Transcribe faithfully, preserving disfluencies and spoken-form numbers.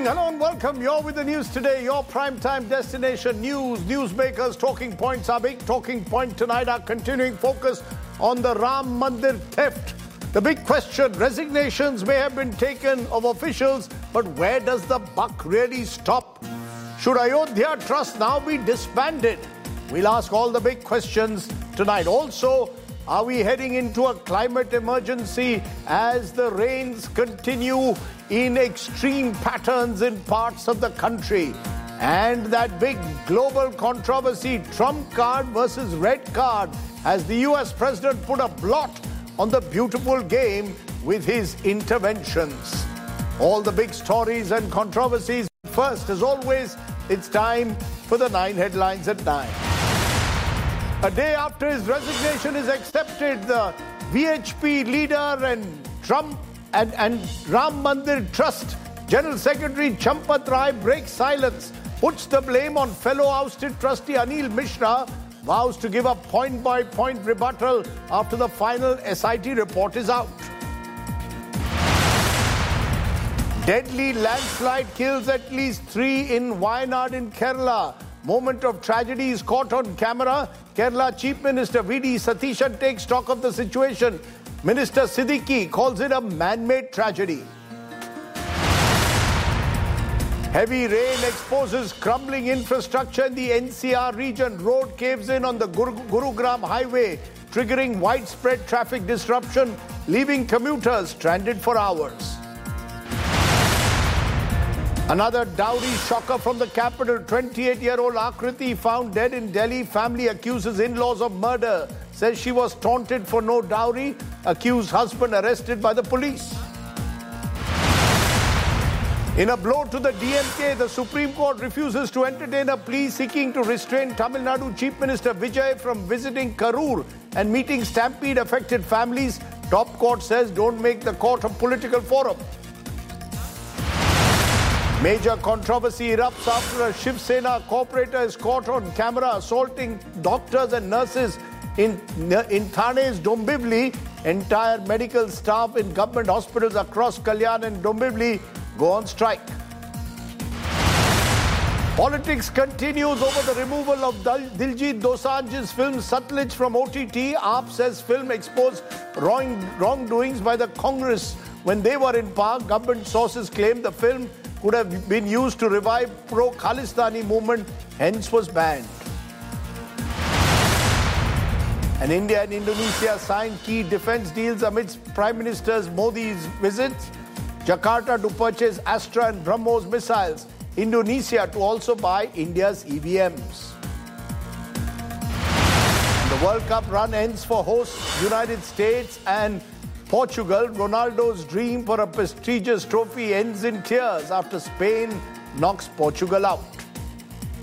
Hello and welcome. You're with the news today, your primetime destination. News, newsmakers, talking points. Our big talking point tonight, our continuing focus on the Ram Mandir theft. The big question, resignations may have been taken of officials, but where does the buck really stop? Should Ayodhya Trust now be disbanded? We'll ask all the big questions tonight. Also, are we heading into a climate emergency as the rains continue in extreme patterns in parts of the country? And that big global controversy, Trump card versus red card, as the U S president put a blot on the beautiful game with his interventions. All the big stories and controversies. First, as always, it's time for the nine headlines at nine. A day after his resignation is accepted, the V H P leader and Trump and, and Ram Mandir Trust General Secretary Champat Rai breaks silence, puts the blame on fellow ousted trustee Anil Mishra, vows to give a point-by-point rebuttal after the final S I T report is out. Deadly landslide kills at least three in Wayanad in Kerala. Moment of tragedy is caught on camera. Kerala Chief Minister V D Satheesan takes stock of the situation. Minister Siddiqui calls it a man-made tragedy. Heavy rain exposes crumbling infrastructure in the N C R region. Road caves in on the Gur- Gurugram highway, triggering widespread traffic disruption, leaving commuters stranded for hours. Another dowry shocker from the capital. twenty-eight-year-old Akriti found dead in Delhi. Family accuses in-laws of murder. Says she was taunted for no dowry. Accused husband arrested by the police. In a blow to the D M K, the Supreme Court refuses to entertain a plea seeking to restrain Tamil Nadu Chief Minister Vijay from visiting Karur and meeting stampede-affected families. Top court says don't make the court a political forum. Major controversy erupts after a Shiv Sena corporator is caught on camera assaulting doctors and nurses in, in Thane's Dombivli. Entire medical staff in government hospitals across Kalyan and Dombivli go on strike. Politics continues over the removal of Diljit Dosanjh's film Satluj from O T T. A P says film exposed wrong, wrongdoings by the Congress when they were in power. Government sources claim the film could have been used to revive pro-Khalistani movement, hence was banned. And India and Indonesia signed key defense deals amidst Prime Minister Modi's visits. Jakarta to purchase Astra and BrahMos missiles. Indonesia to also buy India's E V Ms. The World Cup run ends for hosts United States and Portugal. Ronaldo's dream for a prestigious trophy ends in tears after Spain knocks Portugal out.